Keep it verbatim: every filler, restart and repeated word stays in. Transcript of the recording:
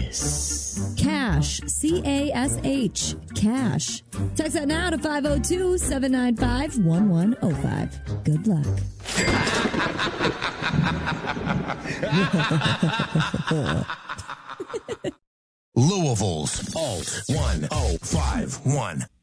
Cash. Cash. C A S H. Cash. Text that now to five oh two, seven nine five, one one oh five. Good luck. Louisville's Alt one oh five one.